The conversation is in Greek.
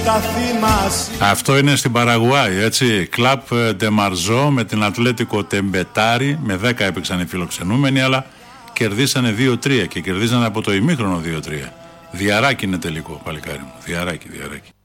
Αυτό είναι στην Παραγουάη, έτσι. Κλαπ Ντεμαρζό με την Ατλέτικο Τεμπετάρι. Με 10 έπαιξαν οι φιλοξενούμενοι, αλλά κερδίσανε 2-3 και κερδίσανε από το ημίχρονο 2-3. Διαράκι είναι τελικό, παλικάρι μου. Διαράκι.